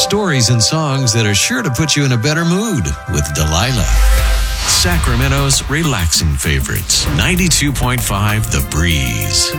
Stories and songs that are sure to put you in a better mood with Delilah. Sacramento's relaxing favorites. 92.5 The Breeze.